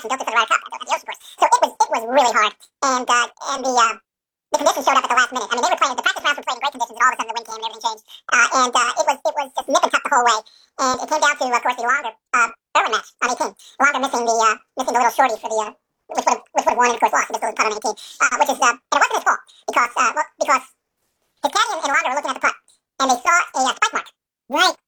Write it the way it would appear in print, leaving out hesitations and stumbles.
and built it for the Ryder Cup at the Ocean Course. So it was really hard, and the conditions showed up at the last minute. I mean, the practice rounds were played in great conditions, and all of a sudden the wind came and everything changed. It was just nip and tuck the whole way, and it came down to, of course, the Longer Irwin match on 18. Longer missing the little shorty for the which would have won and of course lost. He missed the putt on 18, which is and it wasn't his fault because his caddy and Longer were looking at the putt and they saw a spike mark right